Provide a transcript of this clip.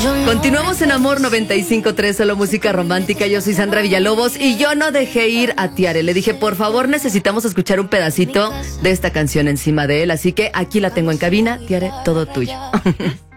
Continuamos en Amor 95.3, solo música romántica. Yo soy Sandra Villalobos y yo no dejé ir a Tiare. Le dije, por favor, necesitamos escuchar un pedacito de esta canción encima de él. Así que aquí la tengo en cabina. Tiare, todo tuyo.